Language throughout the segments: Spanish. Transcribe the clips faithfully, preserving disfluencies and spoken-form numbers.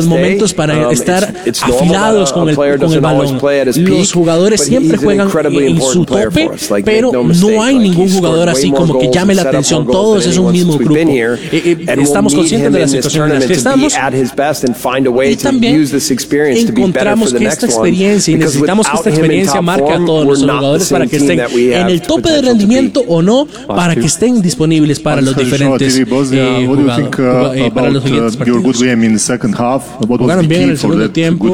los momentos para estar afilados con el, con el balón. Los jugadores siempre juegan en su tope, pero no hay ningún jugador así como que llame la atención. Todos es un mismo grupo. Eh, eh, estamos conscientes de la situación en la que estamos y también encontramos que esta experiencia y necesitamos que esta experiencia marque a todos los jugadores para que estén en el tope de rendimiento o no, para que estén disponibles para los diferentes eh, jugadores, eh, para los siguientes partidos. Jugaron bien en el segundo tiempo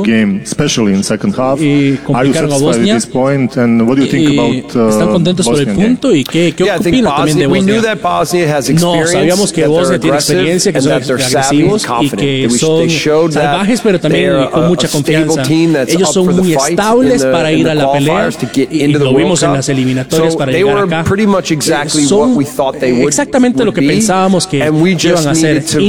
y complicaron a Bosnia. Eh, ¿Están contentos por el punto? ¿Y qué, qué opinan también de Bosnia? No, sabíamos que Bosnia tiene experiencia, que son agresivos y que son salvajes, pero también con mucha confianza. Ellos son muy estables para ir a la pelea y lo vimos en las eliminatorias para llegar acá. Son exactamente lo que pensábamos que iban a hacer.